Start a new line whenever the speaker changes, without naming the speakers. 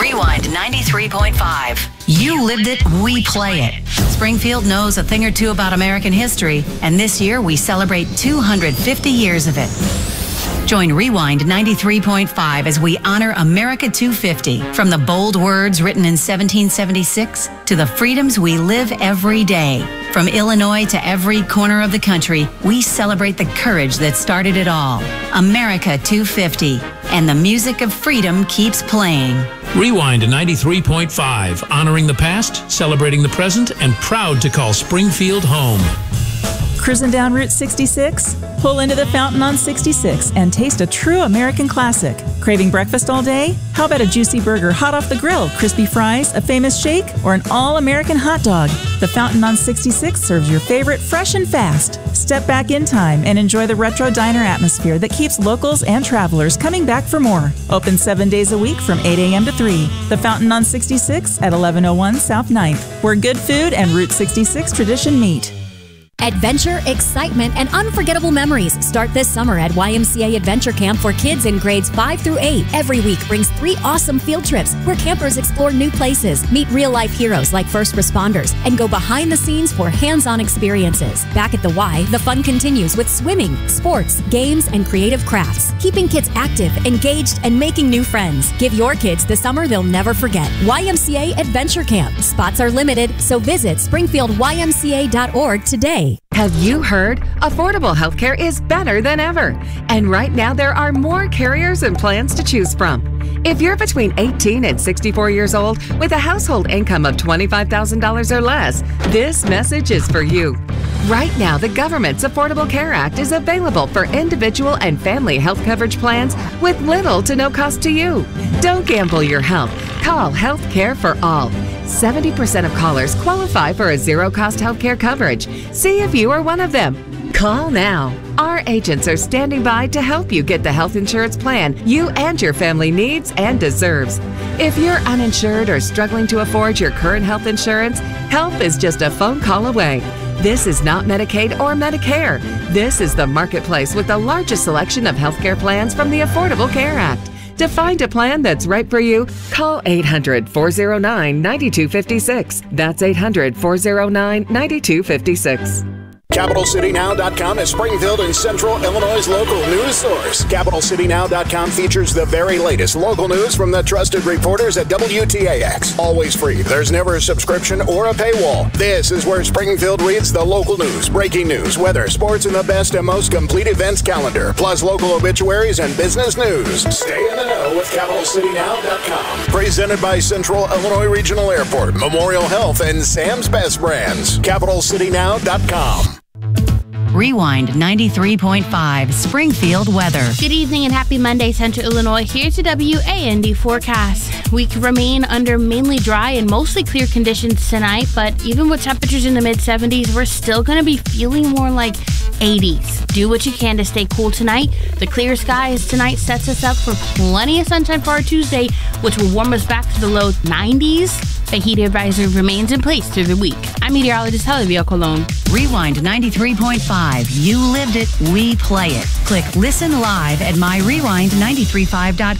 Rewind 93.5. You lived it, we play it. Springfield knows a thing or two about American history, and this year we celebrate 250 years of it. Join Rewind 93.5 as we honor America 250, from the bold words written in 1776 to the freedoms we live every day. From Illinois to every corner of the country, we celebrate the courage that started it all. America 250, and the music of freedom keeps playing.
Rewind 93.5, honoring the past, celebrating the present, and proud to call Springfield home.
Cruising down Route 66? Pull into the Fountain on 66 and taste a true American classic. Craving breakfast all day? How about a juicy burger hot off the grill, crispy fries, a famous shake, or an all-American hot dog? The Fountain on 66 serves your favorite fresh and fast. Step back in time and enjoy the retro diner atmosphere that keeps locals and travelers coming back for more. Open 7 days a week from 8 a.m. to 3. The Fountain on 66 at 1101 South 9th, where good food and Route 66 tradition meet.
Adventure, excitement, and unforgettable memories start this summer at YMCA Adventure Camp for kids in grades 5 through 8. Every week brings 3 awesome field trips where campers explore new places, meet real-life heroes like first responders, and go behind the scenes for hands-on experiences. Back at the Y, the fun continues with swimming, sports, games, and creative crafts, keeping kids active, engaged, and making new friends. Give your kids the summer they'll never forget. YMCA Adventure Camp. Spots are limited, so visit springfieldymca.org today.
Have you heard? Affordable healthcare is better than ever. And right now there are more carriers and plans to choose from. If you're between 18 and 64 years old with a household income of $25,000 or less, this message is for you. Right now, the government's Affordable Care Act is available for individual and family health coverage plans with little to no cost to you. Don't gamble your health. Call Health Care for All. 70% of callers qualify for a zero-cost health care coverage. See if you are one of them. Call now. Our agents are standing by to help you get the health insurance plan you and your family needs and deserves. If you're uninsured or struggling to afford your current health insurance, help is just a phone call away. This is not Medicaid or Medicare. This is the marketplace with the largest selection of healthcare plans from the Affordable Care Act. To find a plan that's right for you, call 800-409-9256. That's 800-409-9256.
CapitalCityNow.com is Springfield and Central Illinois' local news source. CapitalCityNow.com features the very latest local news from the trusted reporters at WTAX. Always free. There's never a subscription or a paywall. This is where Springfield reads the local news, breaking news, weather, sports, and the best and most complete events calendar, plus local obituaries and business news. Stay in the know with CapitalCityNow.com. Presented by Central Illinois Regional Airport, Memorial Health, and Sam's Best Brands. CapitalCityNow.com.
Rewind 93.5 Springfield weather.
Good evening and happy Monday, Central Illinois. Here's your WAND forecast. We remain under mainly dry and mostly clear conditions tonight, but even with temperatures in the mid-70s, we're still going to be feeling more like 80s. Do what you can to stay cool tonight. The clear skies tonight sets us up for plenty of sunshine for our Tuesday, which will warm us back to the low 90s. A heat advisory remains in place through the week. I'm meteorologist Olivia Colon.
Rewind 93.5. You lived it, we play it. Click Listen Live at myrewind935.com.